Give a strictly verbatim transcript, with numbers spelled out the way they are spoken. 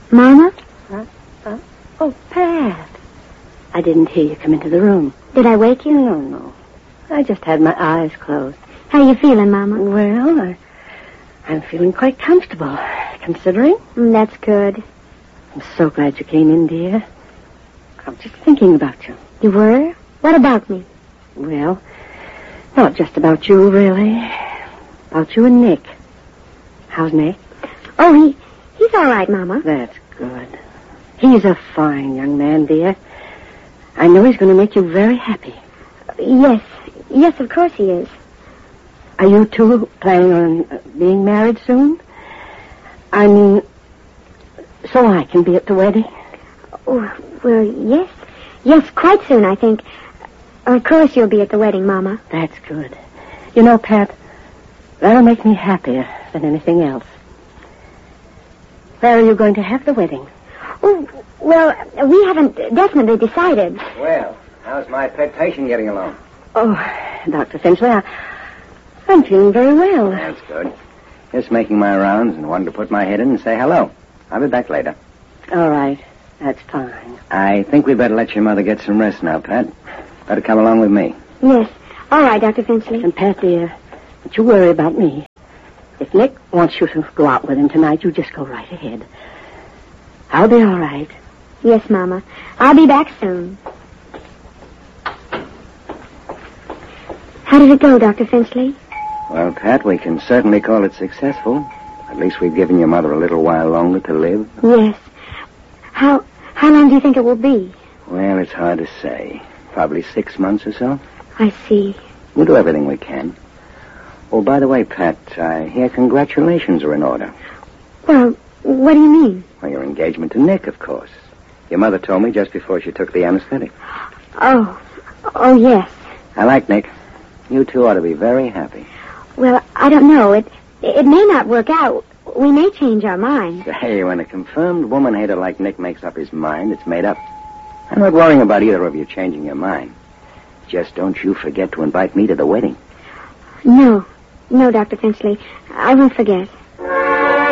Mama? Huh? Huh? Oh, Pat. I didn't hear you come into the room. Did I wake you? No, no. I just had my eyes closed. How you feeling, Mama? Well, I, I'm feeling quite comfortable, considering. Mm, that's good. I'm so glad you came in, dear. I was just thinking about you. You were? What about me? Well, not just about you, really. About you and Nick. How's Nick? Oh, he he's all right, Mama. That's good. He's a fine young man, dear. I know he's going to make you very happy. Yes. Yes, of course he is. Are you two planning on uh, being married soon? I mean, so I can be at the wedding? Oh, well, yes. Yes, quite soon, I think. Of course you'll be at the wedding, Mama. That's good. You know, Pat, that'll make me happier than anything else. Where are you going to have the wedding? Oh, well, we haven't definitely decided. Well, how's my pet patient getting along? Oh, Doctor Finchley, I, I'm feeling very well. That's good. Just making my rounds and wanted to put my head in and say hello. I'll be back later. All right. That's fine. I think we'd better let your mother get some rest now, Pat. Better come along with me. Yes. All right, Doctor Finchley. And, Pat, dear, don't you worry about me. If Nick wants you to go out with him tonight, you just go right ahead. I'll be all right. Yes, Mama. I'll be back soon. How did it go, Doctor Finchley? Well, Pat, we can certainly call it successful. At least we've given your mother a little while longer to live. Yes. How how long do you think it will be? Well, it's hard to say. Probably six months or so. I see. We'll do everything we can. Oh, by the way, Pat, I hear congratulations are in order. Well, what do you mean? Well, your engagement to Nick, of course. Your mother told me just before she took the anesthetic. Oh. Oh, yes. I like Nick. You two ought to be very happy. Well, I don't know. It it may not work out. We may change our minds. Hey, when a confirmed woman hater like Nick makes up his mind, it's made up. I'm not worrying about either of you changing your mind. Just don't you forget to invite me to the wedding. No. No, Doctor Finchley. I won't forget.